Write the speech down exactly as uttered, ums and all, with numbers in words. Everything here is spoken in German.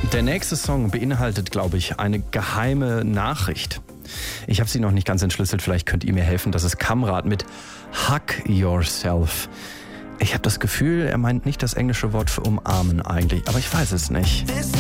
Der nächste Song beinhaltet, glaube ich, eine geheime Nachricht. Ich habe sie noch nicht ganz entschlüsselt, vielleicht könnt ihr mir helfen. Das ist Kamrat mit Hug Yourself. Ich habe das Gefühl, er meint nicht das englische Wort für umarmen eigentlich, aber ich weiß es nicht.